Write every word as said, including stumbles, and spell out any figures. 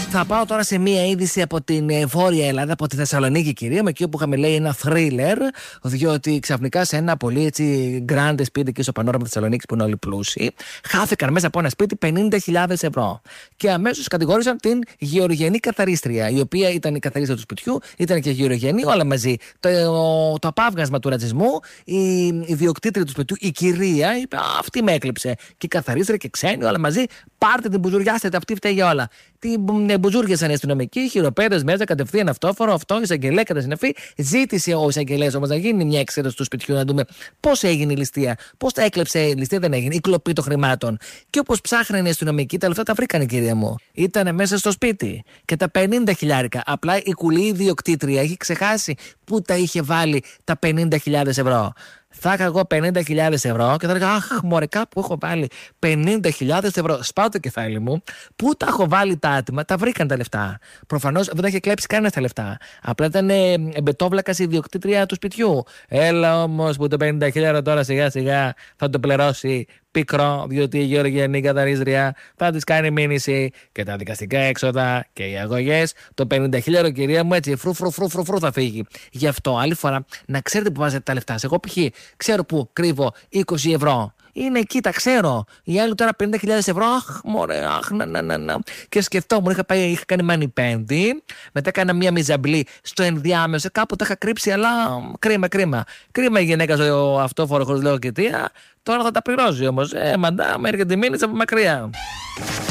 Θα πάω τώρα σε μία είδηση από την ε, Βόρεια Ελλάδα, από τη Θεσσαλονίκη, κυρία μου, εκεί όπου είχαμε λέει ένα θρίλερ, διότι ξαφνικά σε ένα πολύ έτσι γκράντε σπίτι εκεί στο πανόραμα τη Θεσσαλονίκη που είναι όλοι πλούσιοι, χάθηκαν μέσα από ένα σπίτι πενήντα χιλιάδες ευρώ. Και αμέσως κατηγόρησαν την γεωργενή καθαρίστρια, η οποία ήταν η καθαρίστρια του σπιτιού, ήταν και γεωργενή, όλα μαζί. Το, το, το απάβγασμα του ρατσισμού, η ιδιοκτήτρια του σπιτιού, η κυρία, είπε: αυτή με έκλειψε. Και η καθαρίστρια και ξένοι, όλα μαζί. Πάρτε την μπουζουριάσετε, αυτή φταίει για όλα. Την μπουζούριασαν οι αστυνομικοί, χειροπέδες μέσα, κατευθείαν αυτόφορο, αυτό, εισαγγελέα κατά συνεφή. Ζήτησε ο εισαγγελέας όμως να γίνει μια εξέταση του σπιτιού, να δούμε πώς έγινε η ληστεία, πώς τα έκλεψε η ληστεία, δεν έγινε, η κλοπή των χρημάτων. Και όπως ψάχνανε οι αστυνομικοί, τα λεφτά τα βρήκανε, κυρία μου. Ήτανε μέσα στο σπίτι. Και τα πενήντα χιλιάρικα. Απλά η κουλή ιδιοκτήτρια έχει ξεχάσει πού τα είχε βάλει τα πενήντα χιλιάδες ευρώ. Θα είχα εγώ πενήντα χιλιάδες ευρώ και θα έλεγα: αχ, μωρέ, κάπου έχω βάλει πενήντα χιλιάδες ευρώ. Σπάω το κεφάλι μου. Πού τα έχω βάλει τα άτομα, τα βρήκαν τα λεφτά. Προφανώς δεν τα είχε κλέψει κανένα τα λεφτά. Απλά ήταν εμπετόβλακα η ιδιοκτήτρια του σπιτιού. Έλα όμως που το πενήντα χιλιάδες τώρα σιγά σιγά θα το πληρώσει πικρό, διότι η γεωργιανή καθαρίστρια θα της κάνει μήνυση και τα δικαστικά έξοδα και οι αγωγές. Το πενήντα χιλιάδες, κυρία μου, έτσι φρου φρου φρου φρου, φρου θα φύγει. Γι' αυτό άλλη φορά να ξέρετε που βάζετε τα λεφτά σας. Εγώ π.χ. ξέρω που κρύβω είκοσι ευρώ. Είναι εκεί, τα ξέρω. Οι άλλοι τώρα πενήντα χιλιάδες ευρώ. Αχ, μωρέ, αχ, να, να, να, να. Και σκεφτόμουν, είχα, πάει, είχα κάνει μανιπέντη. Μετά έκανα μία μιζαμπλή στο ενδιάμεσο. Κάπου τα είχα κρύψει, αλλά κρίμα, κρίμα. Κρίμα η γυναίκα στο αυτόφορο χωρίς λόγο και αιτία. Τώρα θα τα πληρώσει όμως. Ε, μαντά, με έρχεται μήνυση από μακριά.